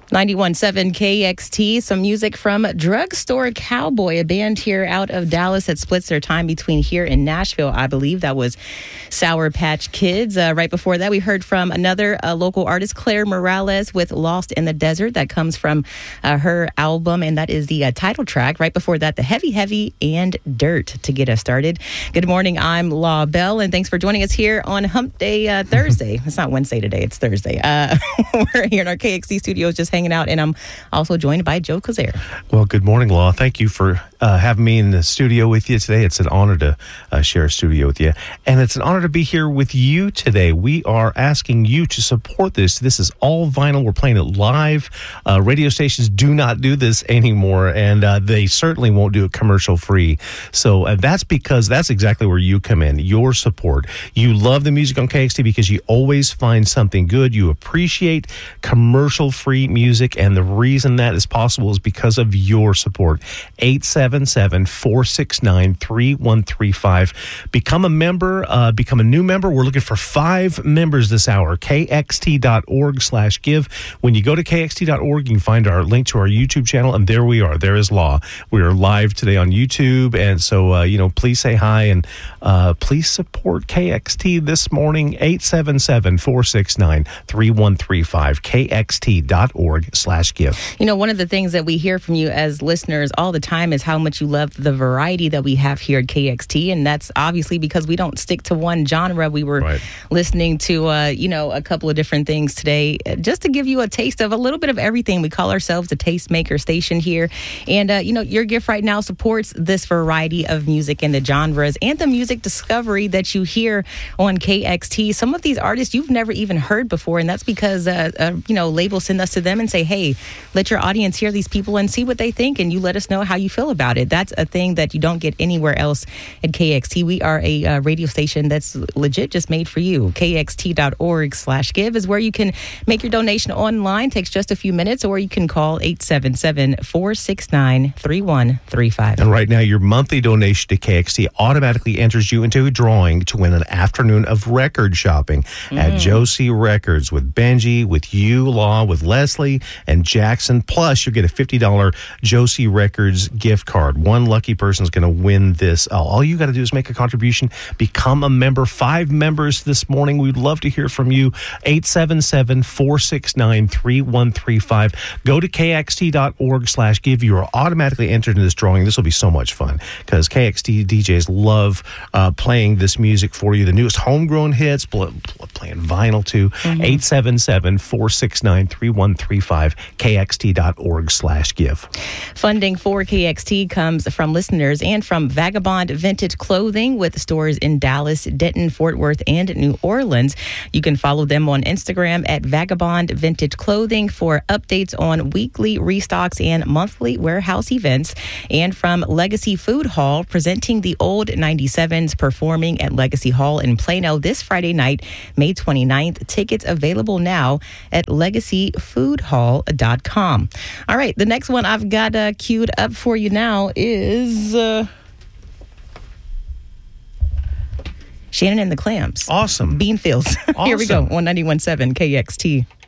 91.7 KXT, some music from Drugstore Cowboy, a band here out of Dallas that splits their time between here and Nashville. I believe that was Sour Patch Kids. Right before that, we heard from another local artist, Claire Morales, with Lost in the Desert. That comes from her album, and that is the title track. Right before that, the Heavy Heavy and Dirt to get us started. Good morning, I'm Law Bell, and thanks for joining us here on Hump Day Thursday. It's not Wednesday today, it's Thursday. We're here in our KXT studios just hanging out, and I'm also joined by Joe Kazare. Well, good morning, Law. Thank you for having me in the studio with you today. It's an honor to share a studio with you, and it's an honor to be here with you today. We are asking you to support this. This is all vinyl. We're playing it live. Radio stations do not do this anymore, and they certainly won't do it commercial free. So that's because that's exactly where you come in, your support. You love the music on KXT because you always find something good. You appreciate commercial free music, and the reason that is possible is because of your support. 877-469-3135. Become a member, become a new member. We're looking for 5 members this hour. KXT.org/give. When you go to KXT.org, you can find our link to our YouTube channel, and there we are. There is Law. We are live today on YouTube, and so, please say hi, and please support KXT this morning. 877-469-3135. KXT.org/give. You know, one of the things that we hear from you as listeners all the time is how much you love the variety that we have here at KXT, and that's obviously because we don't stick to one genre. We were listening to, a couple of different things today just to give you a taste of a little bit of everything. We call ourselves a tastemaker station here, and, your gift right now supports this variety of music and the genres and the music discovery that you hear on KXT. Some of these artists you've never even heard before, and that's because, labels send us to them and say, hey, let your audience hear these people and see what they think, and you let us know how you feel about it. That's a thing that you don't get anywhere else at KXT. We are a radio station that's legit just made for you. KXT.org/give is where you can make your donation online. Takes just a few minutes, or you can call 877-469-3135. And right now, your monthly donation to KXT automatically enters you into a drawing to win an afternoon of record shopping at Josie Records with Benji, with you, Law, with Leslie, and Jackson. Plus, you'll get a $50 Josie Records gift card. One lucky person is going to win this. All you got to do is make a contribution, become a member. 5 members this morning. We'd love to hear from you. 877-469-3135. Go to KXT.org/give. You are automatically entered in this drawing. This will be so much fun because KXT DJs love playing this music for you. The newest homegrown hits, playing vinyl too. 877-469-3135. KXT.org/give. Funding for KXT comes from listeners and from Vagabond Vintage Clothing with stores in Dallas, Denton, Fort Worth, and New Orleans. You can follow them on Instagram at Vagabond Vintage Clothing for updates on weekly restocks and monthly warehouse events. And from Legacy Food Hall, presenting the old 97s, performing at Legacy Hall in Plano this Friday night, May 29th. Tickets available now at legacyfoodhall.com. All right, the next one I've got queued up for you now is Shannon and the Clams. Awesome. Beanfields. Awesome. Here we go on 91.7 KXT.